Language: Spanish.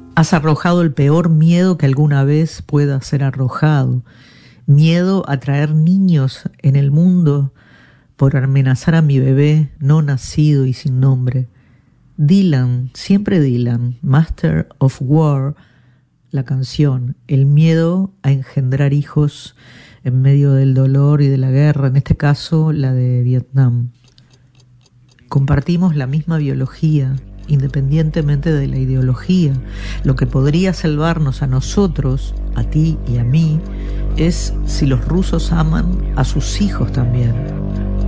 Has arrojado el peor miedo que alguna vez pueda ser arrojado. Miedo a traer niños en el mundo por amenazar a mi bebé no nacido y sin nombre. Dylan, siempre Dylan, Master of War, la canción, el miedo a engendrar hijos en medio del dolor y de la guerra, en este caso la de Vietnam. Compartimos la misma biología, independientemente de la ideología. Lo que podría salvarnos a nosotros, a ti y a mí, es si los rusos aman a sus hijos también.